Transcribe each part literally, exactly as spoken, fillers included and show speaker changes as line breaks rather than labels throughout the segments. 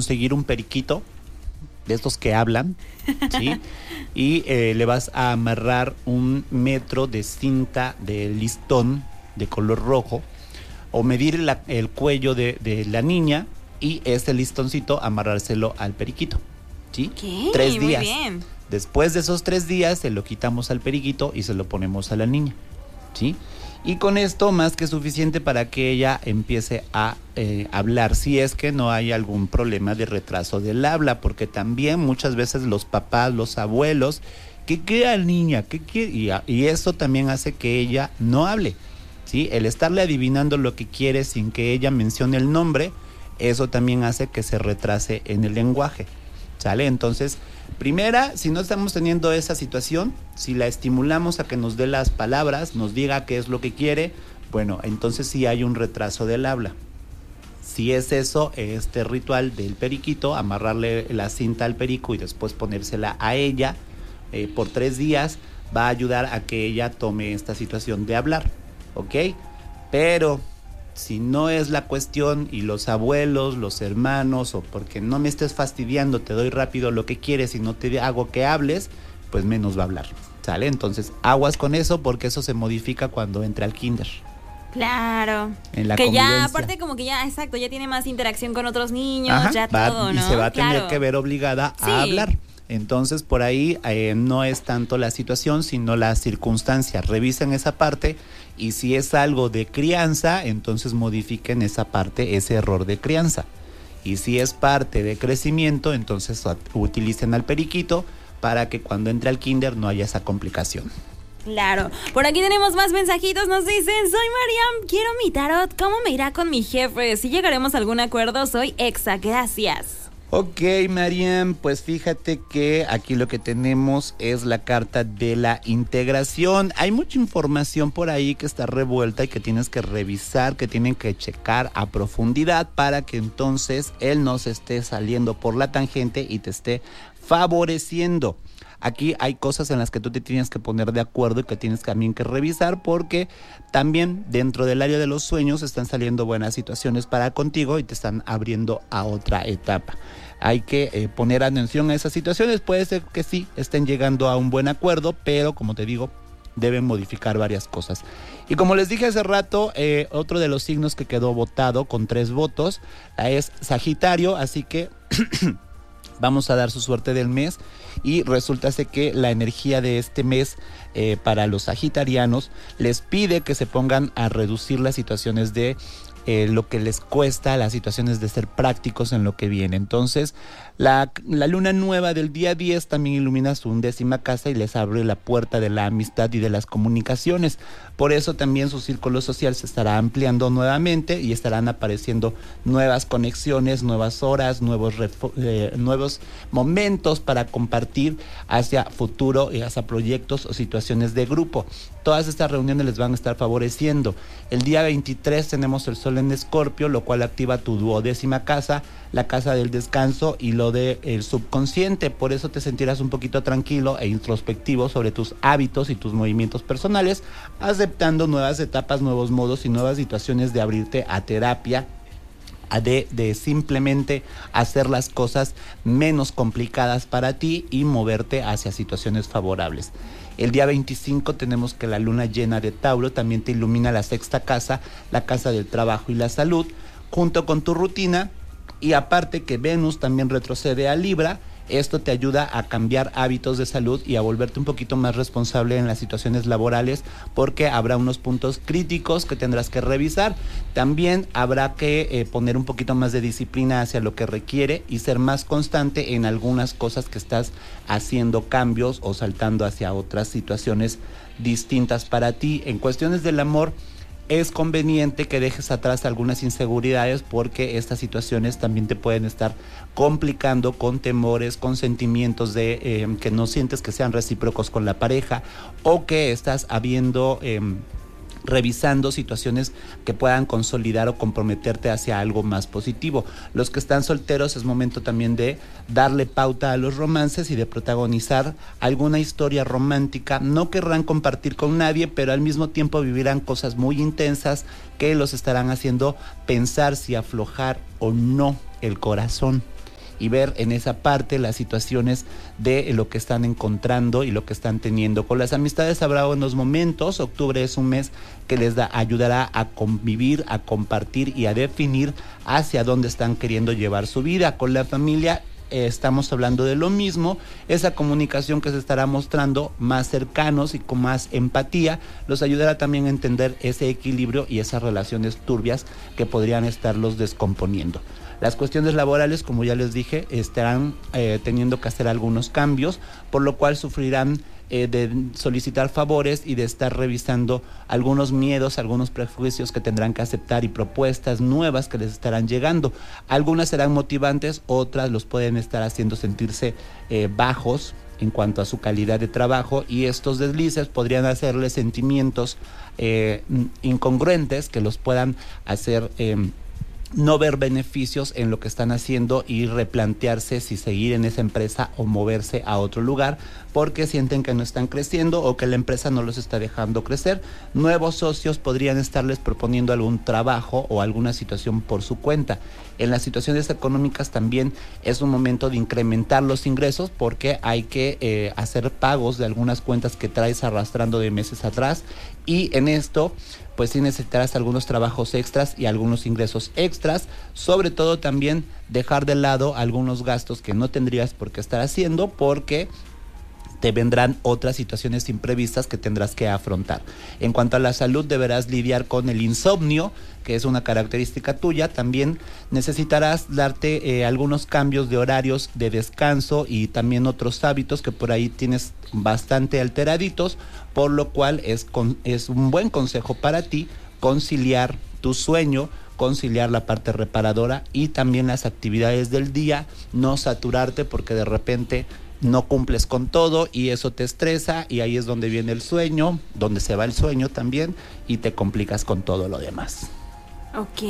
conseguir un periquito de estos que hablan, ¿sí? Y eh, le vas a amarrar un metro de cinta de listón de color rojo, o medir la, el cuello de, de la niña, y ese listoncito amarrárselo al periquito, ¿sí?
¿Qué?
Tres
Muy
días.
bien.
Después de esos tres días se lo quitamos al periquito y se lo ponemos a la niña, ¿sí? Y con esto más que suficiente para que ella empiece a eh, hablar, si es que no hay algún problema de retraso del habla, porque también muchas veces los papás, los abuelos, ¿qué quiere la niña? ¿Qué quiere? Y, y eso también hace que ella no hable, ¿sí? El estarle adivinando lo que quiere sin que ella mencione el nombre, eso también hace que se retrase en el lenguaje, ¿sale? Entonces, primera, si no estamos teniendo esa situación, si la estimulamos a que nos dé las palabras, nos diga qué es lo que quiere, bueno, entonces sí hay un retraso del habla. Si es eso, este ritual del periquito, amarrarle la cinta al perico y después ponérsela a ella eh, por tres días, va a ayudar a que ella tome esta situación de hablar, ¿ok? Pero si no es la cuestión y los abuelos, los hermanos, o porque no me estés fastidiando, te doy rápido lo que quieres y no te hago que hables, pues menos va a hablar, ¿sale? Entonces, aguas con eso, porque eso se modifica cuando entra al kinder.
Claro.
En la
que
convivencia.
ya, aparte como que ya, exacto, ya tiene más interacción con otros niños,
Ajá,
ya
va,
todo,
y
¿no?
se va a tener
Claro.
que ver obligada
Sí.
a hablar. Entonces, por ahí eh, no es tanto la situación, sino la circunstancia. Revisen esa parte, y si es algo de crianza, entonces modifiquen esa parte, ese error de crianza. Y si es parte de crecimiento, entonces utilicen al periquito para que cuando entre al kinder no haya esa complicación.
Claro. Por aquí tenemos más mensajitos. Nos dicen: soy Mariam, quiero mi tarot. ¿Cómo me irá con mi jefe? Si llegaremos a algún acuerdo, soy Exa. Gracias.
Ok, Mariam, pues fíjate que aquí lo que tenemos es la carta de la integración. Hay mucha información por ahí que está revuelta y que tienes que revisar, que tienen que checar a profundidad para que entonces él no se esté saliendo por la tangente y te esté favoreciendo. Aquí hay cosas en las que tú te tienes que poner de acuerdo y que tienes también que revisar, porque también dentro del área de los sueños están saliendo buenas situaciones para contigo y te están abriendo a otra etapa. Hay que eh, poner atención a esas situaciones. Puede ser que sí estén llegando a un buen acuerdo, pero como te digo, deben modificar varias cosas. Y como les dije hace rato, eh, otro de los signos que quedó votado con tres votos es Sagitario, así que vamos a dar su suerte del mes, y resulta que la energía de este mes eh, para los sagitarianos les pide que se pongan a reducir las situaciones de eh, lo que les cuesta, las situaciones de ser prácticos en lo que viene. Entonces, la, la luna nueva del día diez también ilumina su undécima casa y les abre la puerta de la amistad y de las comunicaciones. Por eso también su círculo social se estará ampliando nuevamente y estarán apareciendo nuevas conexiones, nuevas horas, nuevos, eh, nuevos momentos para compartir hacia futuro y hacia proyectos o situaciones de grupo. Todas estas reuniones les van a estar favoreciendo. El día veintitrés tenemos el sol en Escorpio, lo cual activa tu duodécima casa, la casa del descanso y lo del subconsciente. Por eso te sentirás un poquito tranquilo e introspectivo sobre tus hábitos y tus movimientos personales, aceptando nuevas etapas, nuevos modos y nuevas situaciones de abrirte a terapia, de, de simplemente hacer las cosas menos complicadas para ti y moverte hacia situaciones favorables. El día veinticinco tenemos que la luna llena de Tauro también te ilumina la sexta casa, la casa del trabajo y la salud, junto con tu rutina. Y aparte que Venus también retrocede a Libra, esto te ayuda a cambiar hábitos de salud y a volverte un poquito más responsable en las situaciones laborales, porque habrá unos puntos críticos que tendrás que revisar. También habrá que eh, poner un poquito más de disciplina hacia lo que requiere y ser más constante en algunas cosas que estás haciendo cambios o saltando hacia otras situaciones distintas para ti. En cuestiones del amor, es conveniente que dejes atrás algunas inseguridades, porque estas situaciones también te pueden estar complicando con temores, con sentimientos de eh, que no sientes que sean recíprocos con la pareja, o que estás habiendo eh, revisando situaciones que puedan consolidar o comprometerte hacia algo más positivo. Los que están solteros, es momento también de darle pauta a los romances y de protagonizar alguna historia romántica. No querrán compartir con nadie, pero al mismo tiempo vivirán cosas muy intensas que los estarán haciendo pensar si aflojar o no el corazón. y ver en esa parte las situaciones de lo que están encontrando y lo que están teniendo. Con las amistades habrá buenos momentos. Octubre es un mes que les da, ayudará a convivir, a compartir y a definir hacia dónde están queriendo llevar su vida. Con la familia eh, estamos hablando de lo mismo, esa comunicación que se estará mostrando más cercanos y con más empatía, los ayudará también a entender ese equilibrio y esas relaciones turbias que podrían estarlos descomponiendo. Las cuestiones laborales, como ya les dije, estarán eh, teniendo que hacer algunos cambios, por lo cual sufrirán eh, de solicitar favores y de estar revisando algunos miedos, algunos prejuicios que tendrán que aceptar y propuestas nuevas que les estarán llegando. Algunas serán motivantes, otras los pueden estar haciendo sentirse eh, bajos en cuanto a su calidad de trabajo, y estos deslices podrían hacerles sentimientos eh, incongruentes que los puedan hacer Eh, no ver beneficios en lo que están haciendo y replantearse si seguir en esa empresa o moverse a otro lugar, porque sienten que no están creciendo o que la empresa no los está dejando crecer. Nuevos socios podrían estarles proponiendo algún trabajo o alguna situación por su cuenta. En las situaciones económicas también es un momento de incrementar los ingresos, porque hay que eh, hacer pagos de algunas cuentas que traes arrastrando de meses atrás, y en esto pues sí necesitarás algunos trabajos extras y algunos ingresos extras, sobre todo también dejar de lado algunos gastos que no tendrías por qué estar haciendo, porque te vendrán otras situaciones imprevistas que tendrás que afrontar. En cuanto a la salud, deberás lidiar con el insomnio, que es una característica tuya. También necesitarás darte eh, algunos cambios de horarios de descanso y también otros hábitos que por ahí tienes bastante alteraditos, por lo cual es, con, es un buen consejo para ti conciliar tu sueño, conciliar la parte reparadora y también las actividades del día, no saturarte porque de repente no cumples con todo y eso te estresa, y ahí es donde viene el sueño, donde se va el sueño también, y te complicas con todo lo demás.
Ok,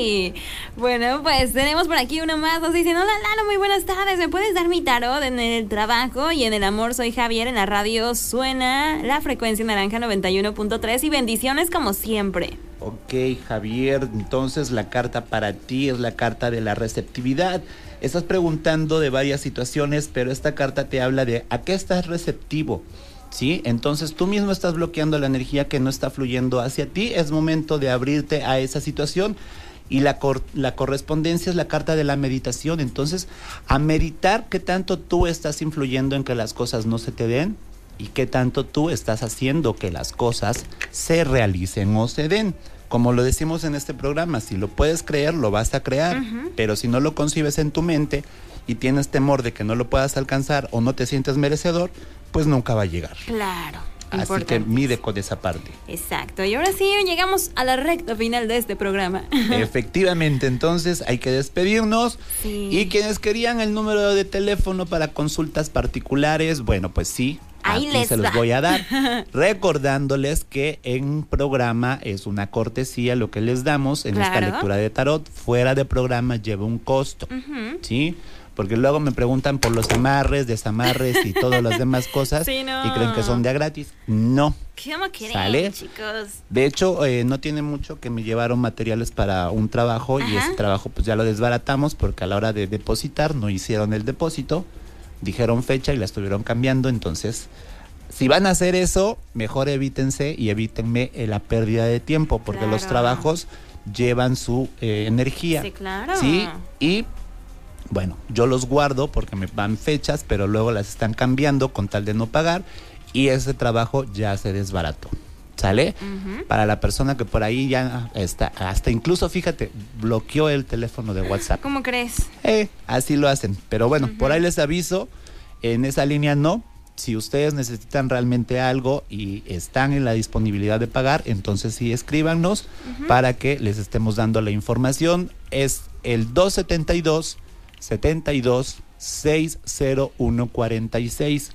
bueno, pues tenemos por aquí una más. Nos dicen: hola Lalo, muy buenas tardes, ¿me puedes dar mi tarot? En el trabajo y en el amor soy Javier, en la radio suena la frecuencia naranja noventa y uno punto tres y bendiciones como siempre.
Ok, Javier, entonces la carta para ti es la carta de la receptividad. Estás preguntando de varias situaciones, pero esta carta te habla de a qué estás receptivo, ¿sí? Entonces tú mismo estás bloqueando la energía que no está fluyendo hacia ti. Es momento de abrirte a esa situación, y la, cor- la correspondencia es la carta de la meditación. Entonces, a meditar qué tanto tú estás influyendo en que las cosas no se te den y qué tanto tú estás haciendo que las cosas se realicen o se den. Como lo decimos en este programa, si lo puedes creer, lo vas a crear, uh-huh. Pero si no lo concibes en tu mente y tienes temor de que no lo puedas alcanzar o no te sientes merecedor, pues nunca va a llegar.
Claro.
Así que mide con esa parte.
Exacto. Y ahora sí llegamos a la recta final de este programa.
Efectivamente, entonces hay que despedirnos.
Sí.
Y quienes querían el número de teléfono para consultas particulares, bueno, pues sí.
Ahí
Aquí
les
se los
va.
voy a dar, recordándoles que en programa es una cortesía lo que les damos en
Claro.
esta lectura de tarot. Fuera de programa lleva un costo,
Uh-huh.
¿sí? Porque luego me preguntan por los amarres, desamarres y todas las demás cosas,
Sí, no.
y creen que son de a gratis. No.
¿Cómo quieren,
¿Sale?
chicos?
De hecho, eh, no tiene mucho que me llevaron materiales para un trabajo. Ajá. Y ese trabajo pues ya lo desbaratamos porque a la hora de depositar no hicieron el depósito. Dijeron fecha y la estuvieron cambiando, entonces si van a hacer eso, mejor evítense y evítenme eh, la pérdida de tiempo, porque
Claro.
los trabajos llevan su eh, energía.
Sí, claro.
Sí, y bueno, yo los guardo porque me van fechas, pero luego las están cambiando con tal de no pagar, y ese trabajo ya se desbarató. ¿Sale? Uh-huh. Para la persona que por ahí ya está, hasta incluso, fíjate, bloqueó el teléfono de WhatsApp.
¿Cómo crees?
Eh, así lo hacen. Pero bueno, uh-huh. Por ahí les aviso, en esa línea no. Si ustedes necesitan realmente algo y están en la disponibilidad de pagar, entonces sí, escríbanos uh-huh. para que les estemos dando la información. Es el dos setenta y dos, setenta y dos, seis cero uno cuarenta y seis.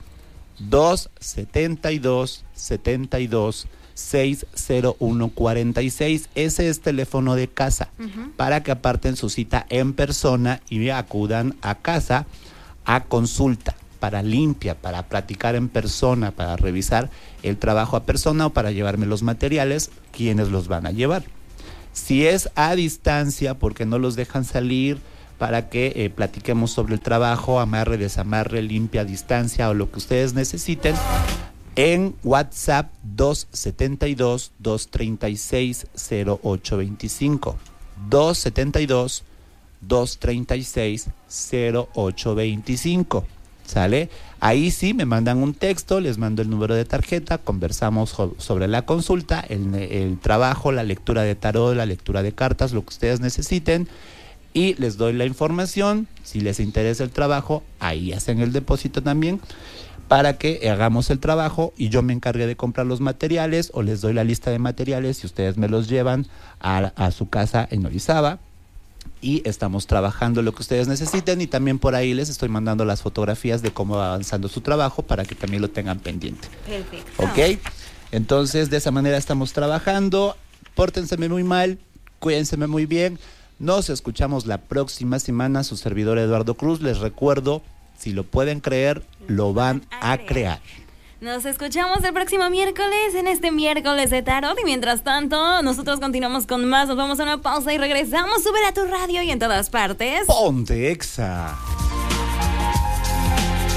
dos setenta y dos, setenta y dos, seis cero uno cuarenta y seis. Ese es teléfono de casa, uh-huh. para que aparten su cita en persona y acudan a casa a consulta, para limpia, para platicar en persona, para revisar el trabajo a persona o para llevarme los materiales, quienes los van a llevar. Si es a distancia porque no los dejan salir, para que eh, platiquemos sobre el trabajo, amarre, desamarre, limpia, distancia o lo que ustedes necesiten. En WhatsApp dos setenta y dos, dos treinta y seis, cero ocho veinticinco. dos setenta y dos, dos treinta y seis, cero ocho veinticinco. ¿Sale? Ahí sí me mandan un texto, les mando el número de tarjeta, conversamos sobre la consulta, el, el trabajo, la lectura de tarot, la lectura de cartas, lo que ustedes necesiten, y les doy la información. Si les interesa el trabajo, ahí hacen el depósito también, para que hagamos el trabajo y yo me encargue de comprar los materiales, o les doy la lista de materiales y ustedes me los llevan a, a su casa en Orizaba. Y estamos trabajando lo que ustedes necesiten, y también por ahí les estoy mandando las fotografías de cómo va avanzando su trabajo para que también lo tengan pendiente.
Perfecto.
¿Ok? Entonces, de esa manera estamos trabajando. Pórtenseme muy mal, cuídense muy bien. Nos escuchamos la próxima semana. Su servidor Eduardo Cruz. Les recuerdo, si lo pueden creer, lo van a crear.
Nos escuchamos el próximo miércoles en este miércoles de tarot, y mientras tanto nosotros continuamos con más. Nos vamos a una pausa y regresamos. Sube a tu radio y en todas partes
Ponte Exa.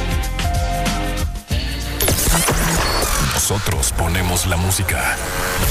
Nosotros ponemos la música.